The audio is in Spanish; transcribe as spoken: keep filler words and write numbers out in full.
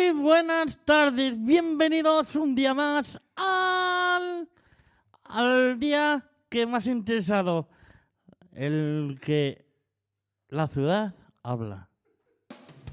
Muy buenas tardes, bienvenidos un día más al, al día que más ha interesado, el que la ciudad habla.